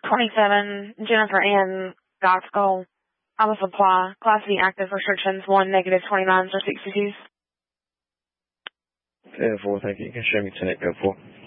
27, Jennifer Ann Gospel. I'm a supply. Class B active restrictions 1, negative 29s or 62s. 10-4, thank you. You can show me 10-8, go 4.